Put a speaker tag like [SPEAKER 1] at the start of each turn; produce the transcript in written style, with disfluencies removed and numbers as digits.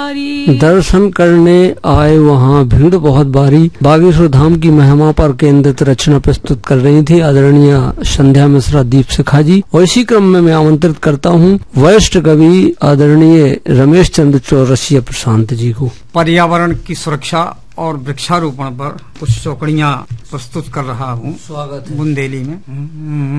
[SPEAKER 1] बारी।
[SPEAKER 2] दर्शन करने आए वहाँ भीड़ बहुत भारी बागेश्वर धाम की महिमा पर केंद्रित रचना प्रस्तुत कर रही थी आदरणीय संध्या मिश्रा दीपशिखा जी। और इसी क्रम में मैं आमंत्रित करता हूँ वरिष्ठ कवि आदरणीय रमेश चंद्र चौरसिया प्रशांत जी को।
[SPEAKER 3] पर्यावरण की सुरक्षा और वृक्षारोपण पर कुछ चौकड़ियाँ प्रस्तुत कर रहा हूँ।
[SPEAKER 2] स्वागत है।
[SPEAKER 3] बुंदेली में